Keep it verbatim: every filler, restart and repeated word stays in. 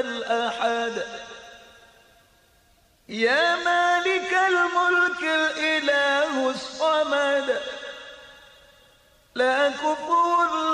الأحد. يا مالك الملك الإله الصمد، لا كفور